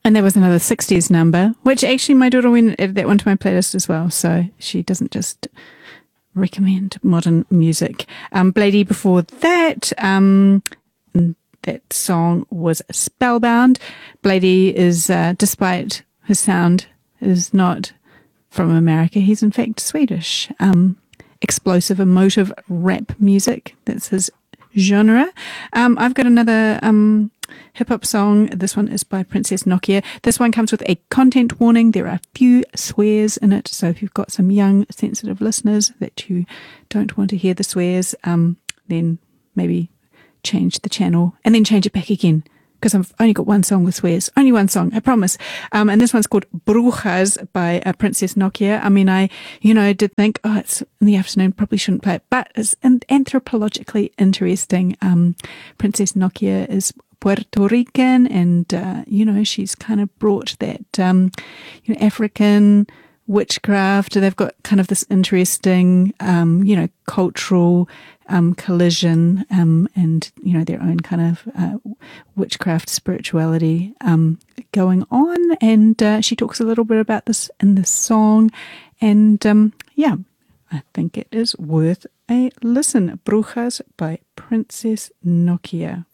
And there was another 60s number, which actually my daughter went added that one to my playlist as well. So she doesn't just recommend modern music. Blady before that, that song was Spellbound. Blady is, despite his sound, is not from America. He's in fact Swedish. Explosive, emotive rap music. That's his genre. I've got another hip-hop song. This one is by Princess Nokia. This one comes with a content warning. There are a few swears in it, so if you've got some young, sensitive listeners that you don't want to hear the swears, then maybe change the channel and then change it back again, because I've only got one song with swears. Only one song, I promise. And this one's called Brujas by Princess Nokia. I mean, I did think, it's in the afternoon, probably shouldn't play it, but it's anthropologically interesting. Princess Nokia is Puerto Rican, and, she's kind of brought that, African witchcraft. They've got kind of this interesting, cultural collision, and their own kind of witchcraft spirituality going on. And she talks a little bit about this in the song, and I think it is worth a listen. Brujas by Princess Nokia.